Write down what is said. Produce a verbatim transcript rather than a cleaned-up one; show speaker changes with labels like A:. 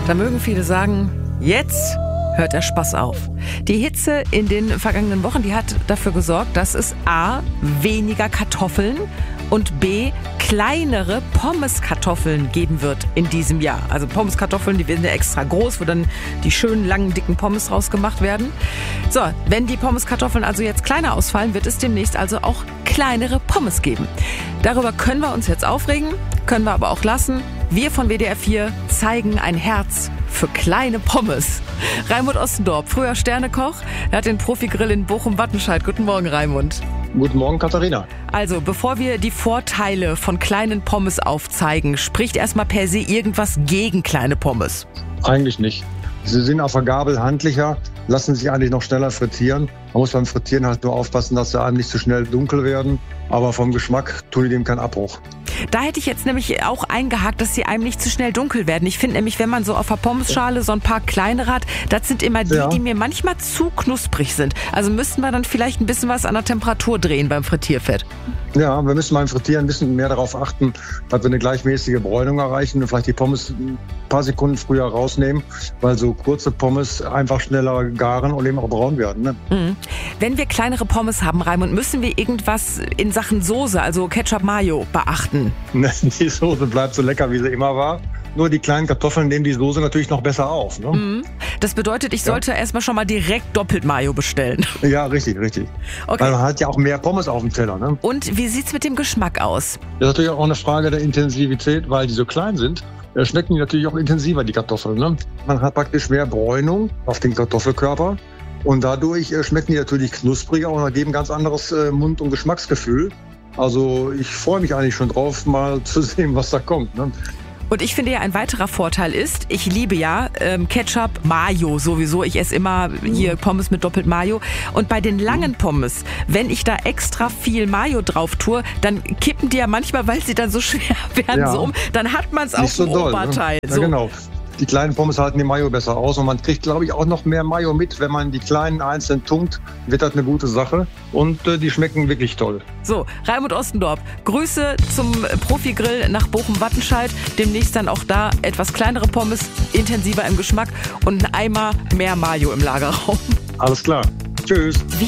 A: Da mögen viele sagen, jetzt hört der Spaß auf. Die Hitze in den vergangenen Wochen, die hat dafür gesorgt, dass es a. weniger Kartoffeln und b. kleinere Pommeskartoffeln geben wird in diesem Jahr. Also Pommeskartoffeln, die werden ja extra groß, wo dann die schönen, langen, dicken Pommes rausgemacht werden. So, wenn die Pommeskartoffeln also jetzt kleiner ausfallen, wird es demnächst also auch kleinere Pommes geben. Darüber können wir uns jetzt aufregen, können wir aber auch lassen. Wir von W D R vier zeigen ein Herz für kleine Pommes. Raimund Ostendorp, früher Sternekoch, er hat den Profigrill in Bochum-Wattenscheid. Guten Morgen, Raimund.
B: Guten Morgen, Katharina.
A: Also, bevor wir die Vorteile von kleinen Pommes aufzeigen, spricht erstmal per se irgendwas gegen kleine Pommes?
B: Eigentlich nicht. Sie sind auf der Gabel handlicher, lassen sich eigentlich noch schneller frittieren. Man muss beim Frittieren halt nur aufpassen, dass sie einem nicht zu schnell dunkel werden. Aber vom Geschmack tun die dem keinen Abbruch.
A: Da hätte ich jetzt nämlich auch eingehakt, dass sie einem nicht zu schnell dunkel werden. Ich finde nämlich, wenn man so auf der Pommesschale so ein paar kleinere hat, das sind immer die,
B: Ja.
A: die mir manchmal zu knusprig sind. Also müssten wir dann vielleicht ein bisschen was an der Temperatur drehen beim Frittierfett.
B: Ja, wir müssen beim Frittieren ein bisschen mehr darauf achten, dass wir eine gleichmäßige Bräunung erreichen und vielleicht die Pommes ein paar Sekunden früher rausnehmen, weil so kurze Pommes einfach schneller garen und eben auch braun werden. Ne?
A: Mhm. Wenn wir kleinere Pommes haben, Raimund, müssen wir irgendwas in Sachen Soße, also Ketchup, Mayo, beachten?
B: Die Soße bleibt so lecker, wie sie immer war. Nur die kleinen Kartoffeln nehmen die Soße natürlich noch besser auf. Ne?
A: Mhm. Das bedeutet, ich sollte ja. erstmal schon mal direkt doppelt Mayo bestellen.
B: Ja, richtig, richtig.
A: Okay.
B: Weil man hat ja auch mehr Pommes auf dem Teller. Ne?
A: Und wie sieht's mit dem Geschmack aus?
B: Das ist natürlich auch eine Frage der Intensivität, weil die so klein sind. äh, Schmecken die natürlich auch intensiver, die Kartoffeln. Ne? Man hat praktisch mehr Bräunung auf dem Kartoffelkörper. Und dadurch äh, schmecken die natürlich knuspriger und geben ganz anderes äh, Mund- und Geschmacksgefühl. Also ich freue mich eigentlich schon drauf, mal zu sehen, was da kommt. Ne?
A: Und ich finde ja, ein weiterer Vorteil ist, ich liebe ja ähm, Ketchup, Mayo sowieso. Ich esse immer hier Pommes mit doppelt Mayo. Und bei den langen Pommes, wenn ich da extra viel Mayo drauf tue, dann kippen die ja manchmal, weil sie dann so schwer werden,
B: Ja.
A: so um. Dann hat man es auf
B: Nicht so
A: dem
B: doll,
A: Oberteil.
B: Ne?
A: So.
B: Ja, genau. Die kleinen Pommes halten die Mayo besser aus und man kriegt, glaube ich, auch noch mehr Mayo mit. Wenn man die kleinen einzeln tunkt, wird das eine gute Sache und äh, die schmecken wirklich toll.
A: So, Raimund Ostendorp, Grüße zum Profigrill nach Bochum-Wattenscheid. Demnächst dann auch da etwas kleinere Pommes, intensiver im Geschmack und ein Eimer mehr Mayo im Lagerraum.
B: Alles klar. Tschüss.